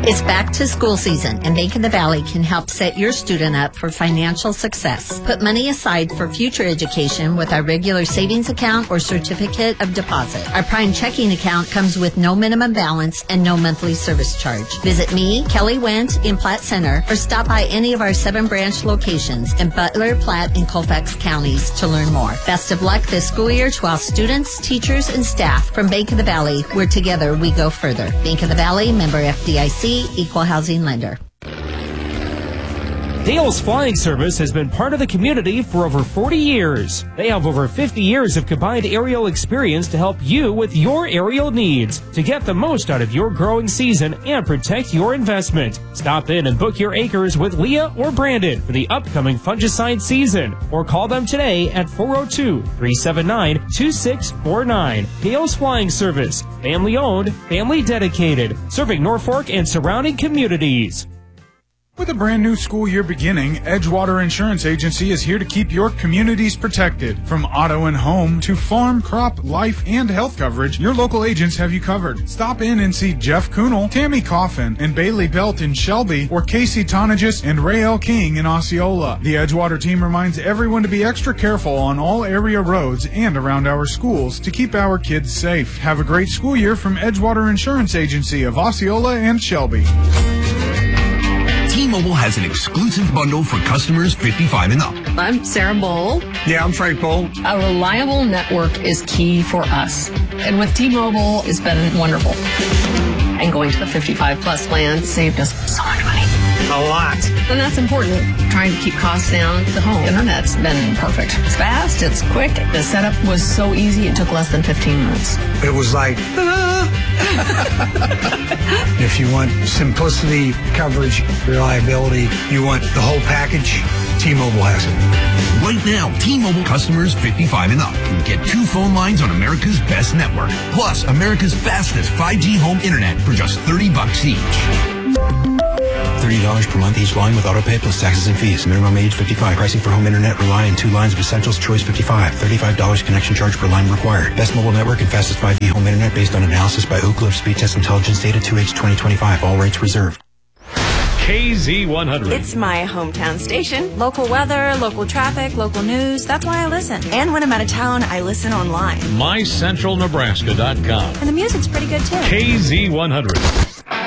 It's back to school season, and Bank of the Valley can help set your student up for financial success. Put money aside for future education with our regular savings account or certificate of deposit. Our Prime checking account comes with no minimum balance and no monthly service charge. Visit me, Kelly Wendt, in Platte Center, or stop by any of our 7 branch locations in Butler, Platte, and Colfax counties to learn more. Best of luck this school year to all students, teachers, and staff from Bank of the Valley, where together we go further. Bank of the Valley, member FDIC, equal housing lender. Dale's Flying Service has been part of the community for over 40 years. They have over 50 years of combined aerial experience to help you with your aerial needs to get the most out of your growing season and protect your investment. Stop in and book your acres with Leah or Brandon for the upcoming fungicide season, or call them today at 402-379-2649. Dale's Flying Service, family owned, family dedicated, serving Norfolk and surrounding communities. With a brand new school year beginning, Edgewater Insurance Agency is here to keep your communities protected. From auto and home to farm, crop, life, and health coverage, your local agents have you covered. Stop in and see Jeff Kuhnel, Tammy Coffin, and Bailey Belt in Shelby, or Casey Tonagis and Rael King in Osceola. The Edgewater team reminds everyone to be extra careful on all area roads and around our schools to keep our kids safe. Have a great school year from Edgewater Insurance Agency of Osceola and Shelby. T-Mobile has an exclusive bundle for customers 55 and up. I'm Sarah Bowl. Yeah, I'm Frank Bowl. A reliable network is key for us. And with T-Mobile, it's been wonderful. And going to the 55-plus plan saved us so much money. A lot. And that's important. Trying to keep costs down. The home internet's been perfect. It's fast, it's quick. The setup was so easy, it took less than 15 minutes. It was like, if you want simplicity, coverage, reliability, you want the whole package, T-Mobile has it. Right now, T-Mobile customers 55 and up can get 2 phone lines on America's best network, plus America's fastest 5G home internet for just $30 each. $30 per month each line with autopay plus taxes and fees. Minimum age 55. Pricing for home internet rely on 2 lines of Essentials Choice 55. $35 connection charge per line required. Best mobile network and fastest 5G home internet based on analysis by Oak Cliff Speed Test Intelligence data 2H 2025. All rates reserved. KZ100. It's my hometown station. Local weather, local traffic, local news. That's why I listen. And when I'm out of town, I listen online. MyCentralNebraska.com. And the music's pretty good too. KZ100.